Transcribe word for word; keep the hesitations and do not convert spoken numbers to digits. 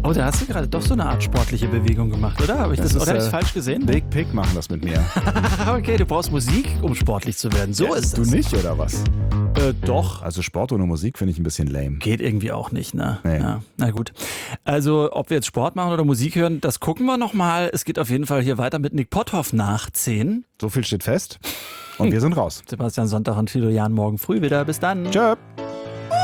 Oh, da hast du gerade doch so eine Art sportliche Bewegung gemacht, oder? Habe ich das, Das oder ist, habe ich äh, falsch gesehen? Big Pig machen das mit mir. Okay, du brauchst Musik, um sportlich zu werden. So Ja, ist du das. nicht, oder was? Äh, doch. Also Sport ohne Musik finde ich ein bisschen lame. Geht irgendwie auch nicht, ne? Nee. Ja, na gut. Also, ob wir jetzt Sport machen oder Musik hören, das gucken wir nochmal. Es geht auf jeden Fall hier weiter mit Nick Potthoff nach zehn. So viel steht fest. Und wir sind raus. Sebastian Sonntag und Thilo Jahn morgen früh wieder. Bis dann. Tschö.